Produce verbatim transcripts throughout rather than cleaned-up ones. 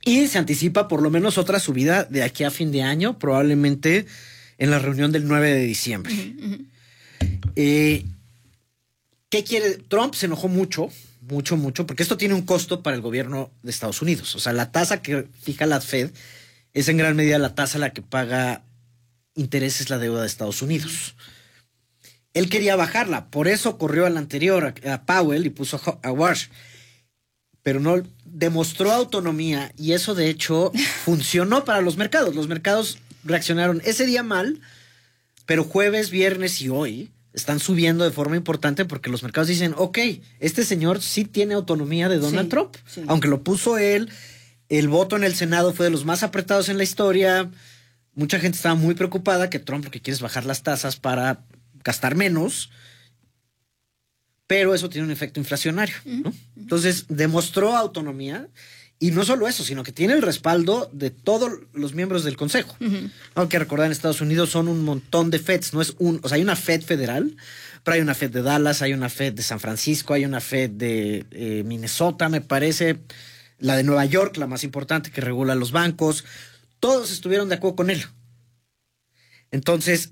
Y se anticipa por lo menos otra subida de aquí a fin de año, probablemente en la reunión del nueve de diciembre. Uh-huh, uh-huh. Eh, ¿Qué quiere? Trump se enojó mucho, mucho, mucho, porque esto tiene un costo para el gobierno de Estados Unidos. O sea, la tasa que fija la Fed es en gran medida la tasa a la que paga intereses la deuda de Estados Unidos. Él quería bajarla, por eso corrió al anterior, a, a Powell, y puso a Walsh. Pero no demostró autonomía y eso de hecho funcionó para los mercados. Los mercados reaccionaron ese día mal, pero jueves, viernes y hoy están subiendo de forma importante porque los mercados dicen, ok, este señor sí tiene autonomía de Donald sí, Trump. Sí. Aunque lo puso él, el voto en el Senado fue de los más apretados en la historia. Mucha gente estaba muy preocupada que Trump lo que quiere es bajar las tasas para gastar menos. Pero eso tiene un efecto inflacionario, ¿no? Entonces, demostró autonomía y no solo eso, sino que tiene el respaldo de todos los miembros del Consejo. Uh-huh. Hay que recordar, en Estados Unidos son un montón de Feds, no es un, o sea, hay una Fed federal, pero hay una Fed de Dallas, hay una Fed de San Francisco, hay una Fed de eh, Minnesota, me parece, la de Nueva York, la más importante que regula los bancos. Todos estuvieron de acuerdo con él. Entonces,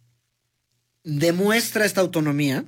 demuestra esta autonomía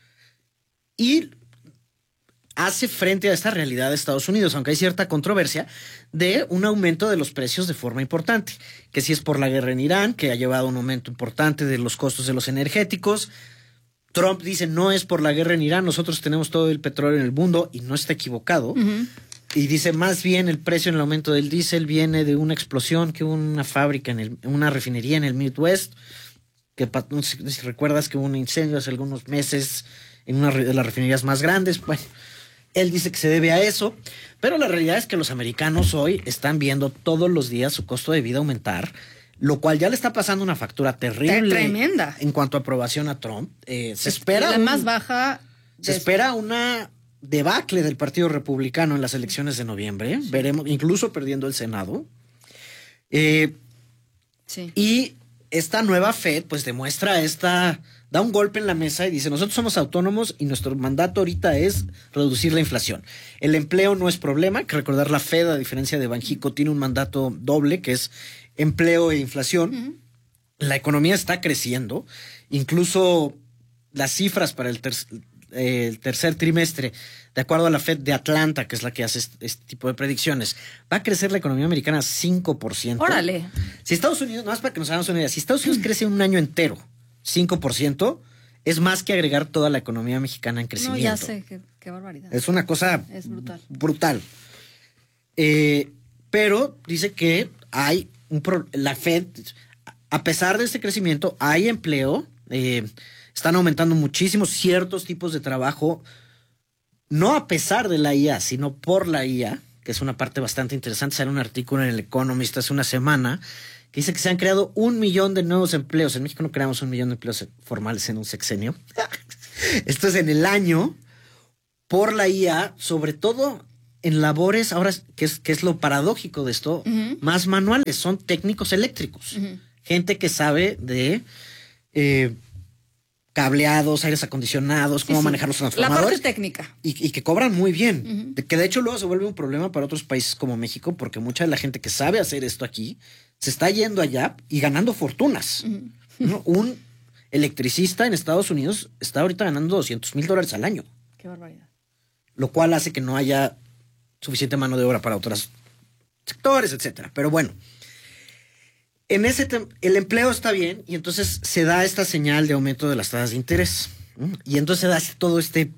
y hace frente a esta realidad de Estados Unidos, aunque hay cierta controversia, de un aumento de los precios de forma importante, que si es por la guerra en Irán, que ha llevado a un aumento importante de los costos de los energéticos. Trump dice, no es por la guerra en Irán, nosotros tenemos todo el petróleo en el mundo, y no está equivocado. Uh-huh. Y dice, más bien el precio en el aumento del diésel viene de una explosión que hubo en una fábrica, en el, una refinería en el Midwest, que no sé si recuerdas que hubo un incendio hace algunos meses en una de las refinerías más grandes. Bueno, él dice que se debe a eso, pero la realidad es que los americanos hoy están viendo todos los días su costo de vida aumentar, lo cual ya le está pasando una factura terrible. Tremenda. En cuanto a aprobación a Trump. Eh, se espera la un, más baja. Se de... espera una debacle del Partido Republicano en las elecciones de noviembre. Sí. Veremos, incluso perdiendo el Senado. Eh, sí. Y esta nueva Fed, pues demuestra esta... da un golpe en la mesa y dice, nosotros somos autónomos y nuestro mandato ahorita es reducir la inflación. El empleo no es problema, hay que recordar la Fed, a diferencia de Banxico, tiene un mandato doble, que es empleo e inflación. Uh-huh. La economía está creciendo, incluso las cifras para el, ter- eh, el tercer trimestre, de acuerdo a la Fed de Atlanta, que es la que hace este, este tipo de predicciones, va a crecer la economía americana cinco por ciento. ¡Órale! Si Estados Unidos, no más para que nos hagamos una idea, si Estados Unidos crece un año entero, cinco por ciento, es más que agregar toda la economía mexicana en crecimiento. No, ya sé, qué, qué barbaridad. Es una cosa es brutal. brutal. Eh, pero dice que hay un pro, la Fed, a pesar de este crecimiento, hay empleo, eh, están aumentando muchísimo ciertos tipos de trabajo, no a pesar de la I A, sino por la I A, que es una parte bastante interesante. Sale un artículo en el Economist hace una semana que dice que se han creado un millón de nuevos empleos. En México no creamos un millón de empleos formales en un sexenio. Esto es en el año por la I A, sobre todo en labores, ahora, que es, que es lo paradójico de esto, uh-huh. más manuales, son técnicos eléctricos. Uh-huh. Gente que sabe de eh, cableados, aires acondicionados, cómo sí, sí. manejar los transformadores. La parte técnica. Y, y que cobran muy bien. Uh-huh. De, que de hecho luego se vuelve un problema para otros países como México, porque mucha de la gente que sabe hacer esto aquí se está yendo allá y ganando fortunas. Uh-huh. ¿No? Un electricista en Estados Unidos está ahorita ganando doscientos mil dólares al año. Qué barbaridad. Lo cual hace que no haya suficiente mano de obra para otros sectores, etcétera. Pero bueno, en ese tem- el empleo está bien y entonces se da esta señal de aumento de las tasas de interés. ¿No? Y entonces da todo este...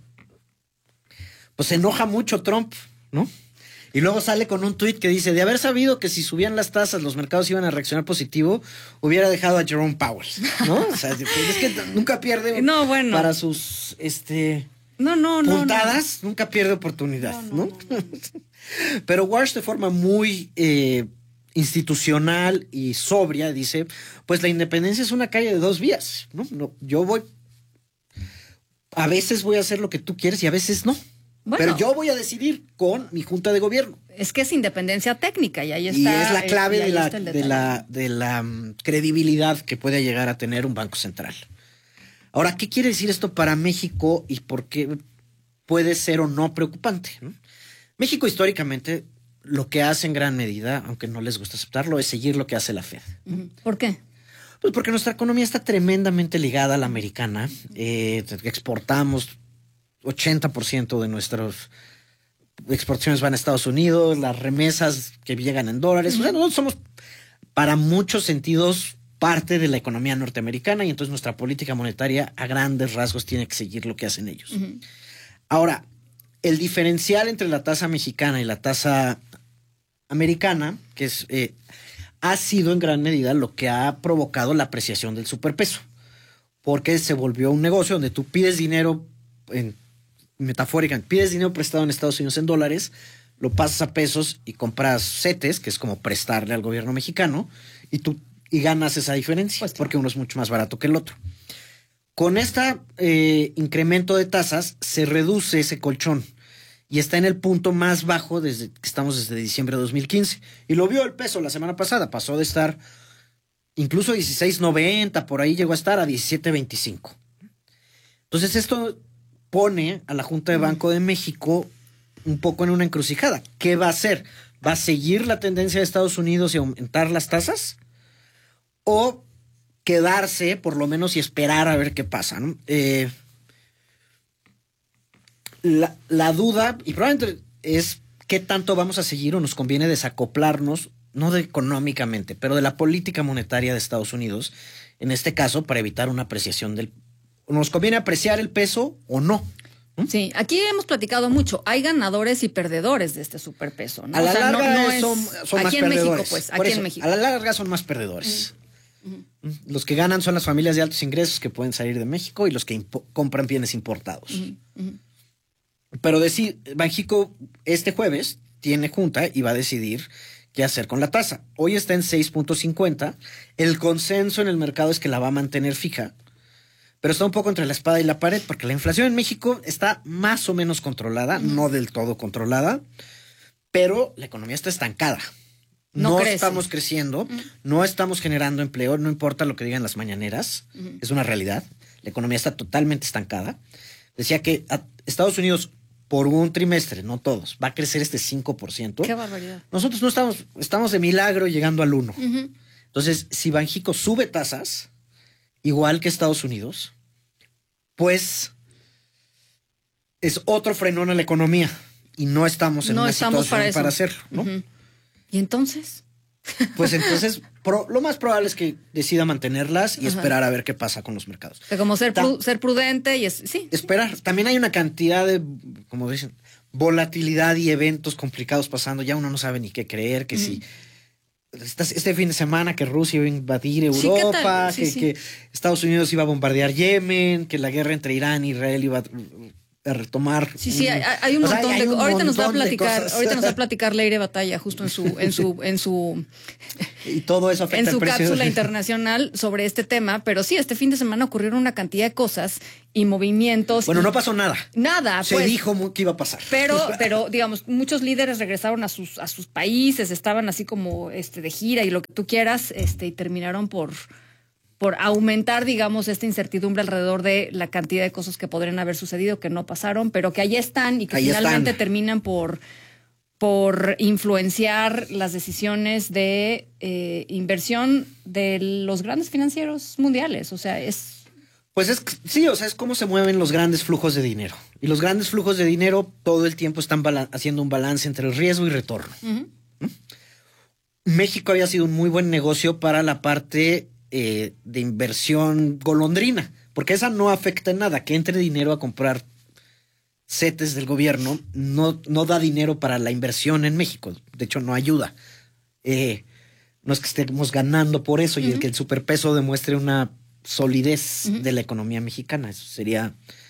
Pues se enoja mucho Trump, ¿no? Y luego sale con un tuit que dice, de haber sabido que si subían las tasas los mercados iban a reaccionar positivo, hubiera dejado a Jerome Powell, ¿no? O sea, es que nunca pierde no, bueno. para sus este no, no, puntadas, no. nunca pierde oportunidad, ¿no? no, no, no, no. Pero Walsh, de forma muy eh, institucional y sobria, dice, pues la independencia es una calle de dos vías, ¿no? No, yo voy, a veces voy a hacer lo que tú quieres y a veces no. Bueno, pero yo voy a decidir con mi junta de gobierno. Es que es independencia técnica y ahí está. Y es la clave eh, de, la, de la de la um, credibilidad que puede llegar a tener un banco central. Ahora, ¿qué quiere decir esto para México y por qué puede ser o no preocupante? ¿No? México históricamente lo que hace en gran medida, aunque no les gusta aceptarlo, es seguir lo que hace la Fed. ¿Por qué? Pues porque nuestra economía está tremendamente ligada a la americana. Eh, exportamos ochenta por ciento de nuestras exportaciones van a Estados Unidos, las remesas que llegan en dólares. Uh-huh. O sea, nosotros somos, para muchos sentidos, parte de la economía norteamericana y entonces nuestra política monetaria a grandes rasgos tiene que seguir lo que hacen ellos. Uh-huh. Ahora, el diferencial entre la tasa mexicana y la tasa americana, que es... Eh, ha sido en gran medida lo que ha provocado la apreciación del superpeso, porque se volvió un negocio donde tú pides dinero, en, metafóricamente, pides dinero prestado en Estados Unidos en dólares, lo pasas a pesos y compras CETES, que es como prestarle al gobierno mexicano, y tú y ganas esa diferencia, pues, porque uno es mucho más barato que el otro. Con este eh, incremento de tasas se reduce ese colchón y está en el punto más bajo desde que estamos desde diciembre de dos mil quince. Y lo vio el peso la semana pasada. Pasó de estar incluso dieciséis noventa, por ahí llegó a estar a diecisiete veinticinco. Entonces esto pone a la Junta de Banco de México un poco en una encrucijada. ¿Qué va a hacer? ¿Va a seguir la tendencia de Estados Unidos y aumentar las tasas? ¿O quedarse por lo menos y esperar a ver qué pasa, ¿no? Eh... La, la duda, y probablemente es qué tanto vamos a seguir o nos conviene desacoplarnos, no de económicamente, pero de la política monetaria de Estados Unidos, en este caso, para evitar una apreciación del... ¿Nos conviene apreciar el peso o no? ¿Mm? Sí, aquí hemos platicado mucho. Hay ganadores y perdedores de este superpeso, ¿no? A la o sea, larga no, no es... son, son más aquí en perdedores. México, pues, Por aquí eso, en México. A la larga son más perdedores. Uh-huh. Los que ganan son las familias de altos ingresos que pueden salir de México y los que compran bienes importados. Uh-huh. Uh-huh. Pero decir, Banxico este jueves tiene junta y va a decidir qué hacer con la tasa. Hoy está en seis punto cincuenta. El consenso en el mercado es que la va a mantener fija, pero está un poco entre la espada y la pared porque la inflación en México está más o menos controlada, mm. no del todo controlada, pero la economía está estancada. No, no estamos creciendo, mm. no estamos generando empleo, no importa lo que digan las mañaneras, mm. es una realidad. La economía está totalmente estancada. Decía que a Estados Unidos por un trimestre, no todos, va a crecer este cinco por ciento. ¡Qué barbaridad! Nosotros no estamos, estamos de milagro llegando al uno. Uh-huh. Entonces, si Banxico sube tasas, igual que Estados Unidos, pues es otro frenón a la economía y no estamos en no una estamos situación para, para hacerlo, ¿no? Uh-huh. ¿Y entonces? Pues entonces pro, lo más probable es que decida mantenerlas y Ajá. esperar a ver qué pasa con los mercados. O sea, como ser, pru, ser prudente y es, sí. Esperar. También hay una cantidad de, como dicen, volatilidad y eventos complicados pasando. Ya uno no sabe ni qué creer, que mm. si este fin de semana que Rusia iba a invadir Europa, sí, sí, que, sí. que Estados Unidos iba a bombardear Yemen, que la guerra entre Irán e Israel iba a a retomar. Sí, sí, hay, hay un o montón sea, hay de un ahorita montón nos va a platicar, ahorita nos va a platicar Leire Batalla justo en su en su en su y todo eso afecta en su el precio cápsula internacional sobre este tema, pero sí, este fin de semana ocurrieron una cantidad de cosas y movimientos. Bueno, y no pasó nada. Nada, Se pues, dijo que iba a pasar. Pero pero digamos, muchos líderes regresaron a sus a sus países, estaban así como este de gira y lo que tú quieras, este y terminaron por por aumentar, digamos, esta incertidumbre alrededor de la cantidad de cosas que podrían haber sucedido, que no pasaron, pero que ahí están y que ahí finalmente están. terminan por, por influenciar las decisiones de eh, inversión de los grandes financieros mundiales. O sea, es... Pues es, sí, o sea, es cómo se mueven los grandes flujos de dinero. Y los grandes flujos de dinero todo el tiempo están haciendo un balance entre el riesgo y retorno. Uh-huh. ¿Mm? México había sido un muy buen negocio para la parte... Eh, de inversión golondrina, porque esa no afecta en nada. Que entre dinero a comprar CETES del gobierno no, no da dinero para la inversión en México. De hecho, no ayuda. Eh, no es que estemos ganando por eso uh-huh. y el que el superpeso demuestre una solidez uh-huh. de la economía mexicana. Eso sería...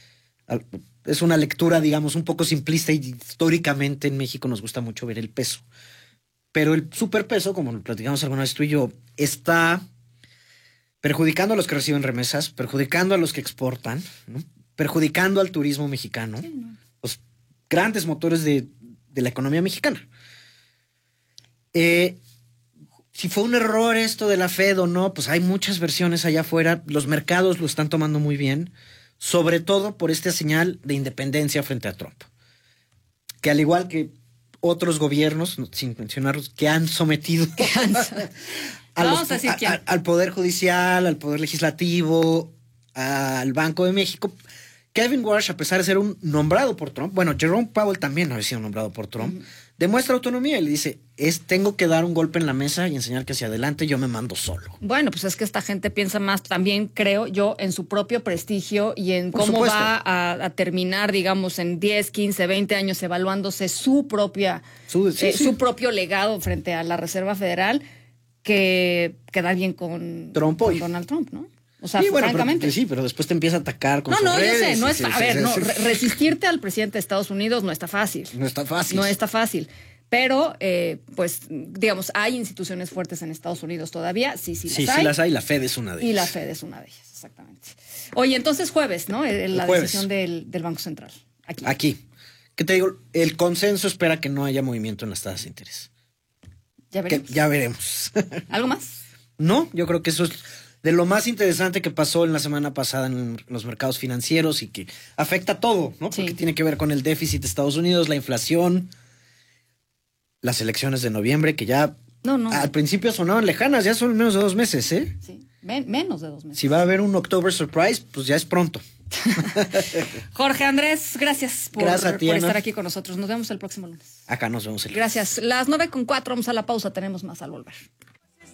Es una lectura, digamos, un poco simplista y históricamente en México nos gusta mucho ver el peso. Pero el superpeso, como lo platicamos alguna vez tú y yo, está... perjudicando a los que reciben remesas, perjudicando a los que exportan, ¿no? Perjudicando al turismo mexicano, sí, no. los grandes motores de, de la economía mexicana. Eh, si fue un error esto de la Fed o no, pues hay muchas versiones allá afuera. Los mercados lo están tomando muy bien, sobre todo por esta señal de independencia frente a Trump. Que al igual que otros gobiernos, sin mencionarlos, que han sometido a Vamos los, a decir a, quién. a, al Poder Judicial, al Poder Legislativo, al Banco de México. Kevin Warsh, a pesar de ser un nombrado por Trump, bueno, Jerome Powell también había sido nombrado por Trump, uh-huh. demuestra autonomía y le dice, es tengo que dar un golpe en la mesa y enseñar que hacia adelante yo me mando solo. Bueno, pues es que esta gente piensa más también, creo yo, en su propio prestigio y en por cómo supuesto. va a, a terminar, digamos, en diez, quince, veinte años evaluándose su propia, su, sí, eh, sí. su propio legado frente a la Reserva Federal, que quedar bien con, Trump con Donald Trump, ¿no? O sea, sí, bueno, francamente. Pero, sí, pero después te empieza a atacar con no, sus no, redes. No, yo sé, no y es, se, a se, ver, se, no, se, re- resistirte al presidente de Estados Unidos no está fácil. No está fácil. No está fácil. Pero, eh, pues, digamos, hay instituciones fuertes en Estados Unidos todavía. Sí, sí, las sí, hay. Sí, las hay. La Fed es una de ellas. Y la Fed es una de ellas, exactamente. Oye, entonces jueves, ¿no? El, la jueves. decisión del, del Banco Central. Aquí. Aquí. ¿Qué te digo? El consenso espera que no haya movimiento en las tasas de interés. Ya veremos. Que ya veremos. ¿Algo más? No, yo creo que eso es de lo más interesante que pasó en la semana pasada en los mercados financieros y que afecta a todo, ¿no? Porque sí. tiene que ver con el déficit de Estados Unidos, la inflación, las elecciones de noviembre, que ya no, no. al principio sonaban lejanas, ya son menos de dos meses, ¿eh? Sí, Men- menos de dos meses. Si va a haber un October Surprise, pues ya es pronto. Jorge Andrés, gracias por, gracias a ti, por Ana. estar aquí con nosotros. Nos vemos el próximo lunes. Acá nos vemos el lunes. Gracias. Las nueve con cuatro, vamos a la pausa, tenemos más al volver.